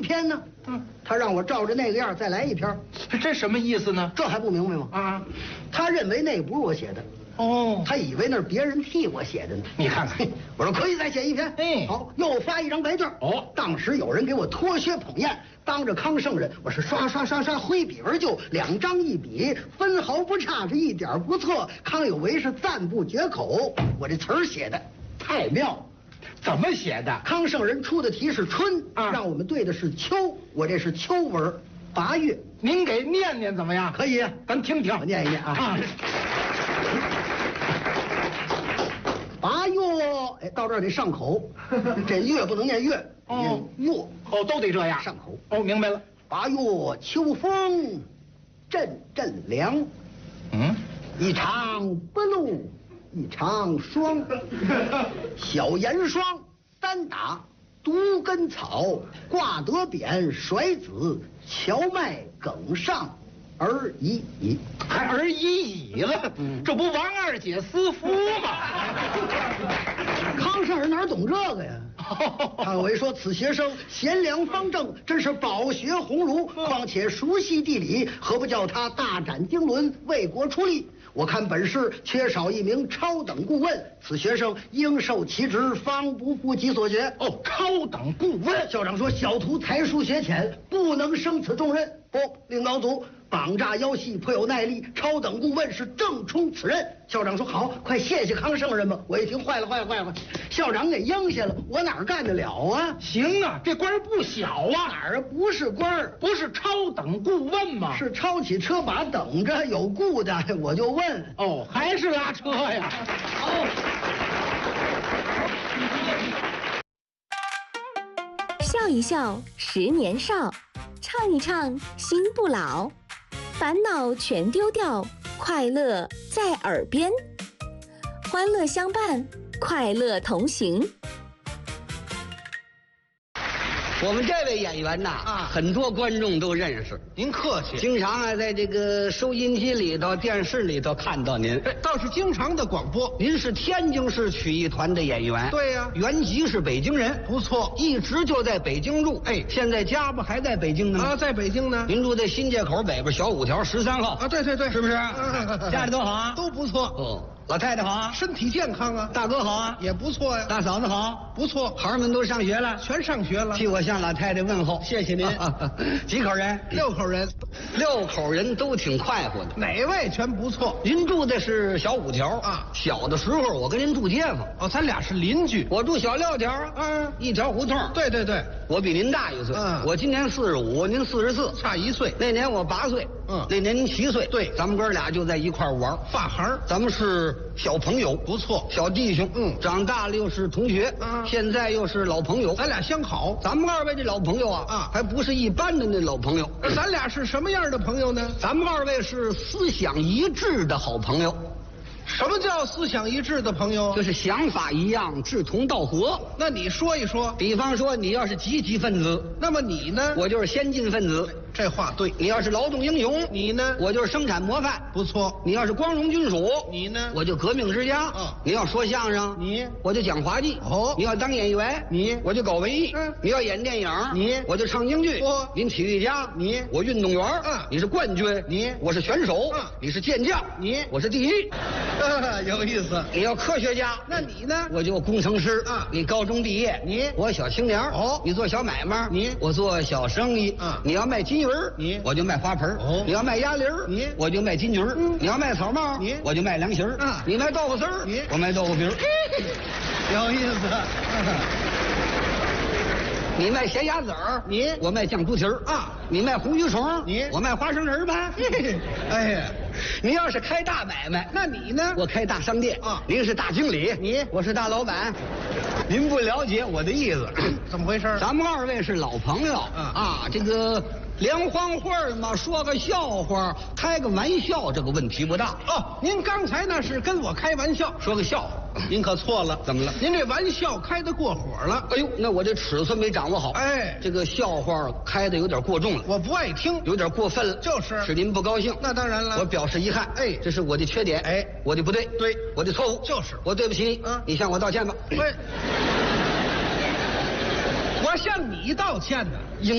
篇呢？他让我照着那个样再来一篇。 这什么意思呢？ 这还不明白吗？ 啊， 他认为那不是我写的。 哦， 他以为那是别人替我写的呢。 你看看， 我说可以再写一篇。好，又发一张白卷。 哦， 当时有人给我脱靴捧砚，当着康圣人，我是刷刷刷刷挥笔而就，2张一笔，分毫不差，是一点不错。康有为是赞不绝口。我这词儿写的太妙了。 怎么写的？ 康圣人出的题是春，让我们对的是秋，我这是秋文，8月。 您给念念怎么样？ 可以啊， 咱听听， 我念一念啊。8月，哎，到这儿得上口，这月不能念月，念月。 哦，都得这样上口。 哦，明白了。 8月秋风阵阵凉，一场不露一场霜，小严霜单打独根草，挂得扁甩子荞麦梗上而已矣。 还而已了，这不王二姐私福吗？ 康圣人哪懂这个呀？康有为说此学生贤良方正，真是饱学鸿儒，况且熟悉地理，何不叫他大展经纶，为国出力？我看本市缺少一名超等顾问，此学生应受其职，方不负其所学。 哦，超等顾问。 校长说小徒才疏学浅，不能胜此重任。不，领导组绑架腰细，颇有耐力，超等顾问是正充此任。校长说好，快谢谢康圣人吧。我一听坏了，校长给应下了，我哪儿干得了啊？ 行啊，这官不小啊。 哪儿啊？不是官儿， 不是超等顾问吗？ 是抄起车把等着有顾的，我就问。 哦，还是拉车呀？ 好。 笑一笑10年少，唱一唱心不老，烦恼全丢掉，快乐在耳边，欢乐相伴，快乐同行。 我们这位演员呐，很多观众都认识。 您客气， 经常在这个收音机里头、电视里头看到您。 倒是经常的广播。 您是天津市曲艺团的演员。 对呀， 原籍是北京人， 不错， 一直就在北京住。哎，现在家不还在北京呢吗？ 啊，在北京呢。 您住在新街口北边小5条13号。 啊，对， 是不是？家里都好啊？ 都不错。 哦，老太太好啊？ 身体健康啊？ 大哥好啊？ 也不错呀。 大嫂子好？ 不错。 孩儿们都上学了？ 全上学了。 替我向老太太问候，谢谢您。几口人 ？6口人。 6口人都挺快活的。 哪位全不错？ 您住的是小5条啊。 小的时候我跟您住街坊。 哦，咱俩是邻居。 我住小6条，一条胡同。 对， 我比您大1岁。我今年45，您44， 差1岁。 那年我8岁，那年您7岁。 对， 咱们哥俩就在一块玩， 发孩， 咱们是小朋友， 不错， 小弟兄。长大了又是同学，现在又是老朋友， 咱俩相好。 咱们2位这老朋友啊，还不是一般的那老朋友。 咱俩是什么样的朋友呢？ 咱们2位是思想一致的好朋友。 什么叫思想一致的朋友？ 就是想法一样，志同道合。 那你说一说。 比方说，你要是积极分子， 那么你呢？ 我就是先进分子。 这话对。 你要是劳动英雄， 你呢？ 我就是生产模范。 不错。 你要是光荣军属， 你呢？ 我就革命之家。你要说相声，我就讲滑稽。你要当演员，我就搞文艺。你要演电影，我就唱京剧。您体育家，我运动员。你是冠军，我是选手。你是健将，我是第一。 有意思。 你要科学家， 那你呢？ 我就工程师。你高中毕业，我小青年。你做小买卖，我做小生意。你要卖金鱼儿，我就卖花盆。你要卖鸭梨儿，我就卖金鱼儿。你要卖草帽，我就卖凉席儿。你卖豆腐丝儿，我卖豆腐皮儿。 有意思。 你卖咸鸭子儿，我卖酱猪蹄儿。你卖红鱼虫，我卖花生仁吧。 哎呀， 你要是开大买卖， 那你呢？ 我开大商店。您是大经理，我是大老板。您不了解我的意思。 怎么回事？ 咱们2位是老朋友这个联欢会嘛，说个笑话，开个玩笑，这个问题不大。 您刚才那是跟我开玩笑， 说个笑话。 您可错了。 怎么了？ 您这玩笑开得过火了。 哎呦，那我这尺寸没掌握好。这个笑话开得有点过重了， 我不爱听， 有点过分了。是您不高兴。 那当然了， 我表示遗憾。这是我的缺点。我的不对，我的错误。我对不起你。你向我道歉吧。 我向你道歉呢。 应